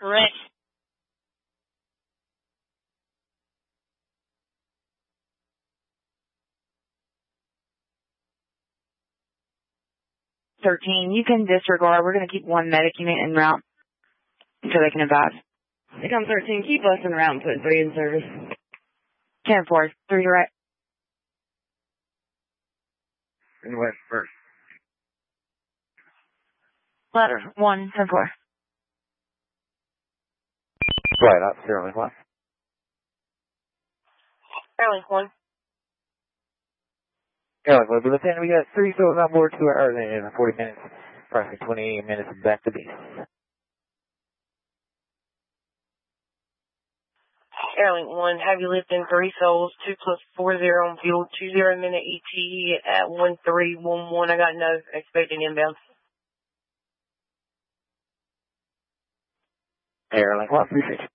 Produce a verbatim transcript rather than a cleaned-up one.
Correct. thirteen, you can disregard. We're going to keep one medic unit en route until they can advise. Econ thirteen, keep us en route and put three in service. ten four, three right. In west first. Ladder, one, ten four. Right, up, Sterling one. Sterling one. Sterling one, Lieutenant, we got three souls on board, two hours and forty minutes, approximately twenty minutes back to base. Sterling one, have you lifted three souls, two plus four zero on fuel, two zero minute E T E at one three one one. I got no expecting inbound. Airlink one, appreciate you.